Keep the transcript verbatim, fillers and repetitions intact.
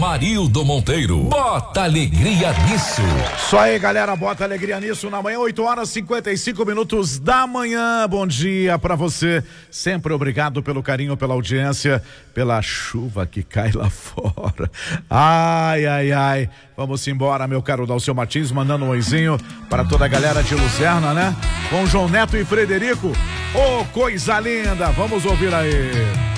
Amarildo Monteiro. Bota alegria nisso. Isso aí, galera, bota alegria nisso na manhã, oito horas e cinquenta e cinco minutos da manhã. Bom dia pra você. Sempre obrigado pelo carinho, pela audiência, pela chuva que cai lá fora. Ai, ai, ai. Vamos embora, meu caro Dalceu Martins, mandando um oizinho para toda a galera de Luzerna, né? Com João Neto e Frederico. Ô, oh, coisa linda. Vamos ouvir aí.